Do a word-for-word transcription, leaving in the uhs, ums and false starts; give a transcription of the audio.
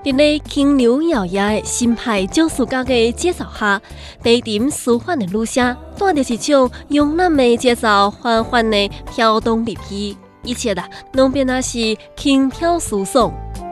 伫咧轻流摇曳的新派教师家嘅介绍下，第一点舒缓的路线，带着一种慵懒的节奏，缓缓的飘动入去，一切啦，拢变那是轻佻舒爽。